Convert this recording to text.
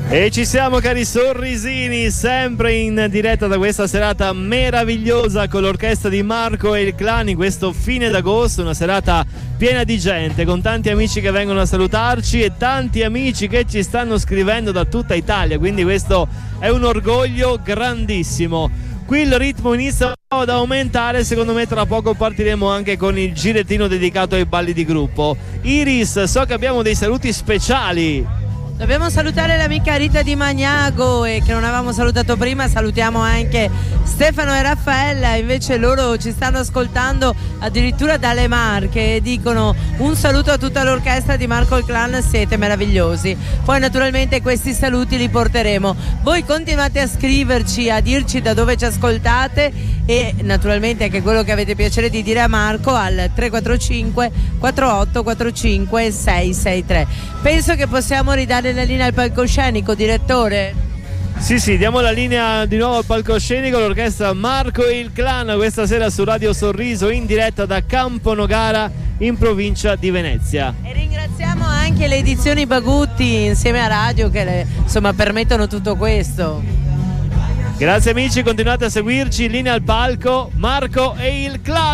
E ci siamo, cari sorrisini, sempre in diretta da questa serata meravigliosa con l'orchestra di Marco e il Clan in questo fine d'agosto, una serata piena di gente, con tanti amici che vengono a salutarci e tanti amici che ci stanno scrivendo da tutta Italia, quindi questo è un orgoglio grandissimo. Qui il ritmo inizia ad aumentare, secondo me tra poco partiremo anche con il girettino dedicato ai balli di gruppo. Iris, so che abbiamo dei saluti speciali. Dobbiamo salutare l'amica Rita di Magnago e che non avevamo salutato prima, salutiamo anche Stefano e Raffaella, invece loro ci stanno ascoltando addirittura dalle Marche e dicono un saluto a tutta l'orchestra di Marco il Clan, siete meravigliosi. Poi naturalmente questi saluti li porteremo. Voi continuate a scriverci, a dirci da dove ci ascoltate e naturalmente anche quello che avete piacere di dire a Marco al 345 4845 663. Penso che possiamo ridare la linea al palcoscenico, direttore. Sì, diamo la linea di nuovo al palcoscenico, l'orchestra Marco e il Clan questa sera su Radio Sorriso in diretta da Campo Nogara in provincia di Venezia. E ringraziamo anche le edizioni Bagutti insieme a Radio che insomma permettono tutto questo. Grazie amici, continuate a seguirci, linea al palco Marco e il Clan.